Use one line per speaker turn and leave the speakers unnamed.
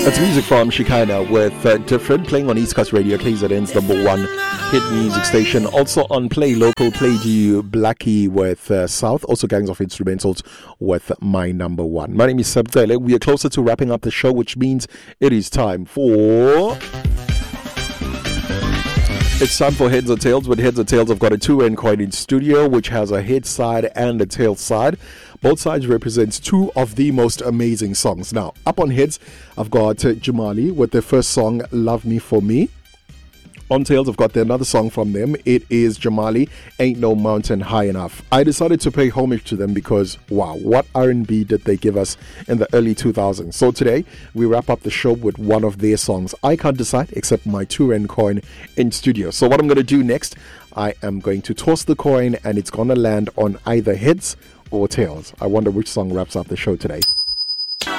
That's music from Shekinah with Different, playing on East Coast Radio, KZN's #1 hit music station. Also on Play Local, played you Blackie with South, also Gangs of Instrumentals with My Number One. My name is Seb Dele. We are closer to wrapping up the show, which means it is time for... It's time for Heads or Tails. With Heads or Tails, I've got a 2N coin in studio, which has a head side and a tail side. Both sides represents two of the most amazing songs. Now, up on Heads, I've got Jamali with their first song, Love Me For Me. On Tails, I've got another song from them. It is Jamali, Ain't No Mountain High Enough. I decided to pay homage to them because, wow, what R&B did they give us in the early 2000s? So today, we wrap up the show with one of their songs. I can't decide except my 2N coin in studio. So what I'm going to do next, I am going to toss the coin and it's going to land on either Heads or Tails. I wonder which song wraps up the show today.